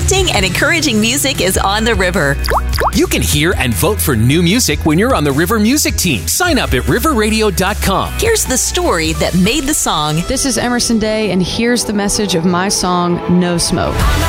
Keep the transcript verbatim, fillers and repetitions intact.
uplifting and encouraging music is on the river. You can hear and vote for new music when you're on the River Music Team. Sign up at river radio dot com. Here's the story that made the song. This is Emerson Day, and here's the message of my song, No Smoke.